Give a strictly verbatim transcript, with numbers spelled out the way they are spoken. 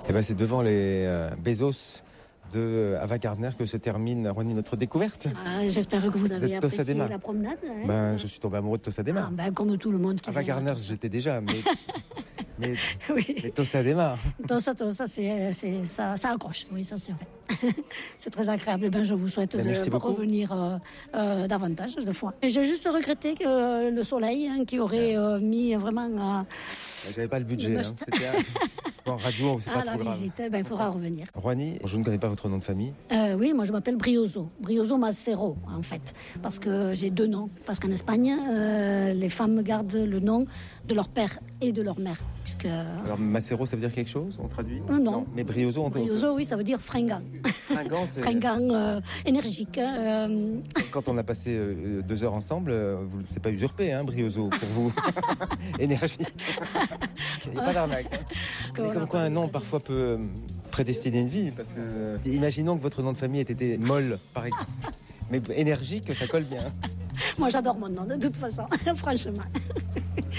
Eh ben, c'est devant les euh, Bezos de Ava Gardner que se termine, Rouhani, notre découverte. Ah, j'espère que vous avez De apprécié Tossadema. la promenade. Hein. Ben, je suis tombé amoureux de Tossadema. Ah, ben, comme tout le monde qui Ava vient. Gardner, j'étais déjà, mais... mais, Oui. mais Tossadema. Tossa, Tossa, c'est, c'est, ça, ça accroche. Oui, ça c'est vrai. C'est très agréable. Ben, je vous souhaite Ben, de merci beaucoup. revenir euh, euh, davantage de fois. Et j'ai juste regretté que euh, le soleil, hein, qui aurait euh, mis vraiment... Euh, J'avais pas le budget. Le Hein. must. C'était un... En radio, c'est à pas la trop grave. visite. Ben, il faudra revenir. Rouhani, je ne connais pas votre nom de famille. Euh, oui, moi je m'appelle Brioso, Brioso Macero en fait, parce que j'ai deux noms. Parce qu'en Espagne, euh, les femmes gardent le nom de leur père et de leur mère. Puisque... Alors, Macero, ça veut dire quelque chose? On traduit? Euh, non. Mais Brioso, on peut... Brioso, oui, ça veut dire fringant. Fringant, c'est... Fringant, euh, énergique. hein, euh, Quand on a passé euh, deux heures ensemble, euh, vous... c'est pas usurpé, hein, Brioso, pour vous. Énergique. Il n'y a pas d'arnaque. Hein. Que Mais on comme a quoi pas un nom l'occasion. parfois peut euh, prédestiner une vie. Parce que, euh, imaginons que votre nom de famille ait été molle, par exemple. Mais énergique, ça colle bien. Moi j'adore mon nom de toute façon, franchement.